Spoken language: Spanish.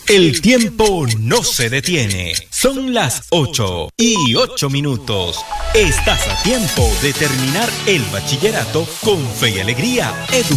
El tiempo no se detiene. Son las 8:08. Estás a tiempo de terminar el bachillerato con fe y alegría.